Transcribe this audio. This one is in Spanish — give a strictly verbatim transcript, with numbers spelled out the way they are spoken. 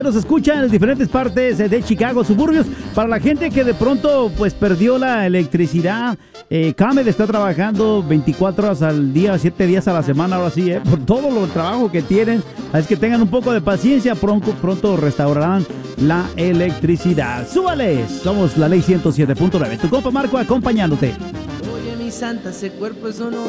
Nos escuchan en diferentes partes de Chicago, suburbios. Para la gente que de pronto pues perdió la electricidad, eh, Comet está trabajando veinticuatro horas al día, siete días a la semana, ahora sí, eh, por todo el trabajo que tienen. Así que tengan un poco de paciencia, pronto, pronto restaurarán la electricidad. ¡Súbales! Somos la Ley ciento siete punto nueve. Tu compa Marco acompañándote. Oye, mi santa, ese cuerpo es honor.